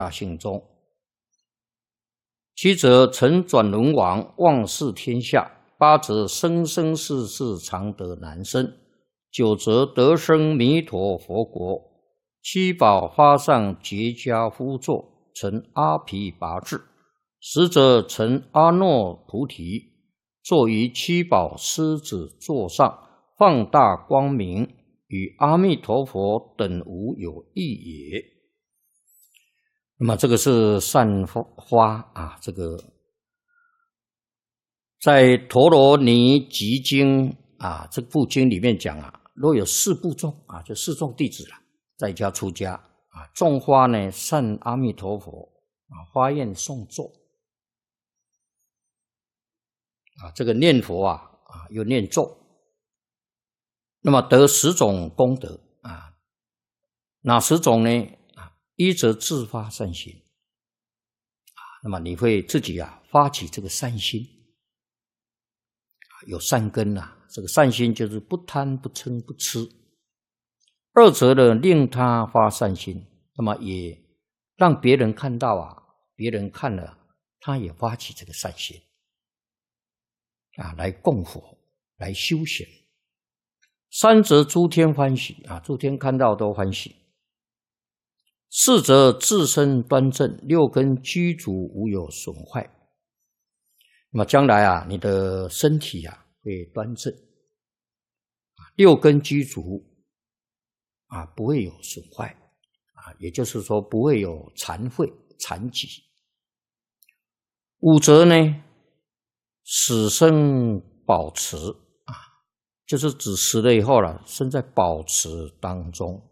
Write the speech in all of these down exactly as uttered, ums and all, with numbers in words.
大性中。七则成转轮王，望视天下；八则生生世世常得难生；九则得生弥陀佛国；七宝花上结跏趺坐，成阿毗跋致；十则成阿耨菩提，坐于七宝狮子座上，放大光明，与阿弥陀佛等无有异也。那么这个是善花啊，这个在陀罗尼集经啊这部经里面讲啊，若有四部众啊，就四众弟子啦，在家出家啊，种花呢善阿弥陀佛啊，花宴诵咒啊，这个念佛啊啊又念咒，那么得十种功德啊，哪十种呢？一则自发善心啊，那么你会自己啊发起这个善心，有善根啊，这个善心就是不贪不嗔不痴。二则呢，令他发善心，那么也让别人看到啊，别人看了他也发起这个善心啊，来供佛，来修行。三则诸天欢喜啊，诸天看到都欢喜。四则自身端正，六根具足无有损坏。那么将来啊，你的身体啊会端正，六根具足啊，不会有损坏啊，也就是说不会有残废、残疾。五则呢，死生保持啊，就是指死了以后了，身在保持当中。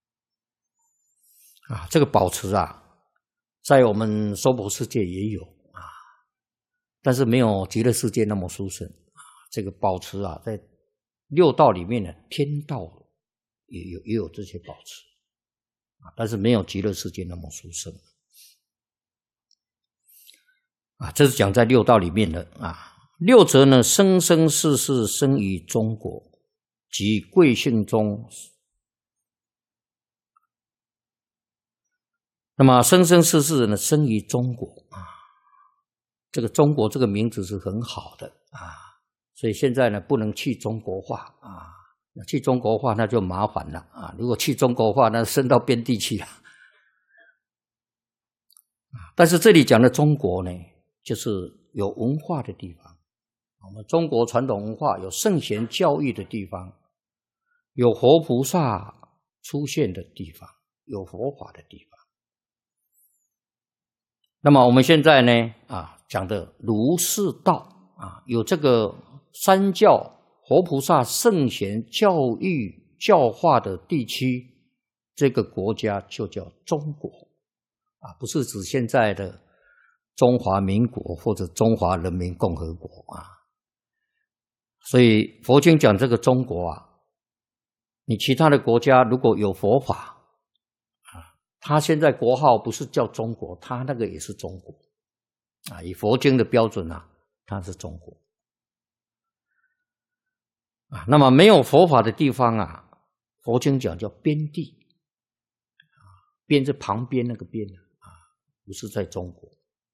啊，这个保持啊，在我们娑婆世界也有啊，但是没有极乐世界那么殊胜啊。这个保持啊，在六道里面呢，天道也有也有这些保持啊，但是没有极乐世界那么殊胜啊。这是讲在六道里面的啊。六则呢，生生世世生于中国，即贵姓中。那么生生世世呢，生于中国啊，这个中国这个名字是很好的啊，所以现在呢不能去中国化啊，去中国化那就麻烦了啊，如果去中国化，那升到边地去了。但是这里讲的中国呢，就是有文化的地方，我们中国传统文化有圣贤教育的地方，有活菩萨出现的地方，有佛法的地方。那么我们现在呢啊讲的儒释道啊，有这个三教活菩萨圣贤教育教化的地区，这个国家就叫中国啊，不是指现在的中华民国或者中华人民共和国啊。所以佛经讲这个中国啊，你其他的国家如果有佛法，他现在国号不是叫中国，他那个也是中国啊，以佛经的标准啊，它是中国啊。那么没有佛法的地方啊，佛经讲叫边地啊，边是旁边那个边啊，不是在中国。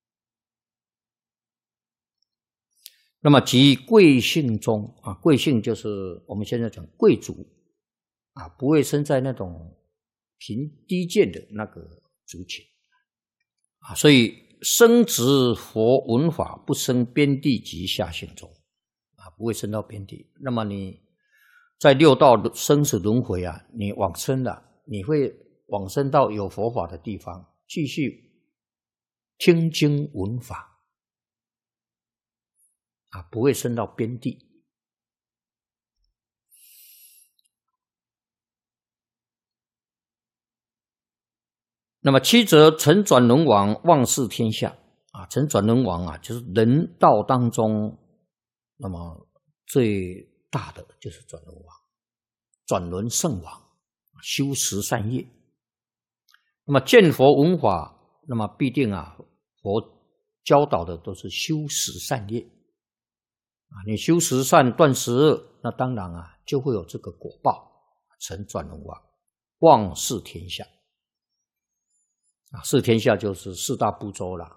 那么即贵姓中啊，贵姓就是我们现在讲贵族啊，不会生在那种贫低贱的那个族群啊，所以生殖佛文法不生边地及下性中啊，不会生到边地。那么你在六道生死轮回啊，你往生了，你会往生到有佛法的地方，继续听经闻法啊，不会生到边地。那么七则成转轮王，望视天下啊，成转轮王啊，就是人道当中，那么最大的就是转轮王，转轮圣王，修十善业。那么见佛闻法，那么必定啊，佛教导的都是修十善业啊，你修十善断十恶，那当然啊，就会有这个果报，成转轮王，望视天下。 啊，四天下就是四大部洲了。